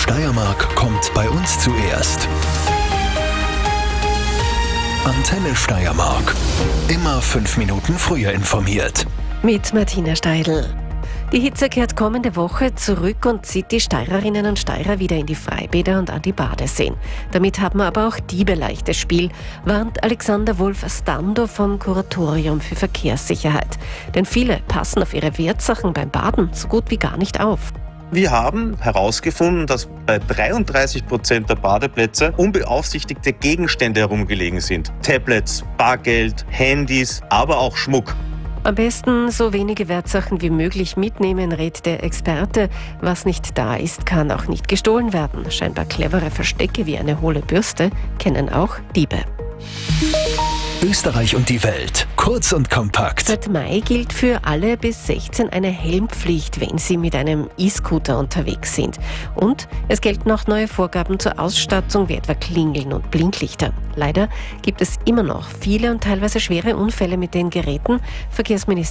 Steiermark kommt bei uns zuerst. Antenne Steiermark. Immer 5 Minuten früher informiert. Mit Martina Steidl. Die Hitze kehrt kommende Woche zurück und zieht die Steirerinnen und Steirer wieder in die Freibäder und an die Badeseen. Damit haben aber auch Diebe leichtes Spiel, warnt Alexander Wolf-Stando vom Kuratorium für Verkehrssicherheit. Denn viele passen auf ihre Wertsachen beim Baden so gut wie gar nicht auf. Wir haben herausgefunden, dass bei 33% der Badeplätze unbeaufsichtigte Gegenstände herumgelegen sind. Tablets, Bargeld, Handys, aber auch Schmuck. Am besten so wenige Wertsachen wie möglich mitnehmen, rät der Experte. Was nicht da ist, kann auch nicht gestohlen werden. Scheinbar clevere Verstecke wie eine hohle Bürste kennen auch Diebe. Österreich und die Welt. Kurz und kompakt. Seit Mai gilt für alle bis 16 eine Helmpflicht, wenn sie mit einem E-Scooter unterwegs sind. Und es gelten auch neue Vorgaben zur Ausstattung, wie etwa Klingeln und Blinklichter. Leider gibt es immer noch viele und teilweise schwere Unfälle mit den Geräten. Verkehrsminister